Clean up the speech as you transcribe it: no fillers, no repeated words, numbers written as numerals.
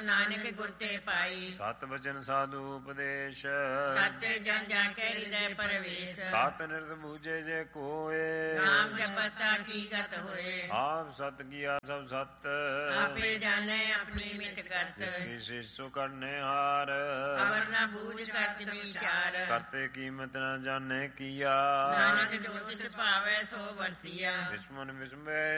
ਨਾਨਕ ਗੁਰ ਤੇ ਪਾਈ। ਸਤ ਵਚਨ ਸਾਧੂ ਉਪਦੇਸ਼ ਸਤਿ ਜਨ ਜਾ ਕੇ ਹਿਰਦੈ ਪਰਵੇਸ਼। ਸਤ ਨਿਰਤ ਬੂਝੇ ਜੇ ਕੋਏ ਨਾਮ ਜਪਤਾ ਕੀ ਗਤ ਹੋਏ। ਆਪ ਸਤ ਕੀਆ ਸਭ ਸਤ ਆਪੇ ਜਾਣੇ ਆਪਣੀ ਮਿਤ ਕਰਤ। ਜਿਸਕੀ ਸਿਸੂ ਕਰਨੇ ਹਾਰ ਅਵਰ ਨਾ ਬੂਝ ਕਰਤ ਵਿਚਾਰ। ਕਰਤੇ ਕੀਮਤ ਨਾ ਜਾਣੇ ਕੀਆ ਨਾਨਕ ਜੋ ਤਿਸ ਭਾਵੈ ਸੋ ਵਰਤੀਆ। ਦੁਸ਼ਮਨ ਵਿਸਮੈ